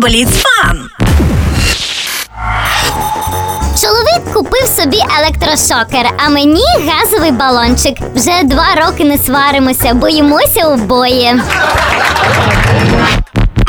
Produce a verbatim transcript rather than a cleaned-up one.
Бліц-фан! Чоловік купив собі електрошокер, а мені газовий балончик. Вже два роки не сваримося, боїмося обоє.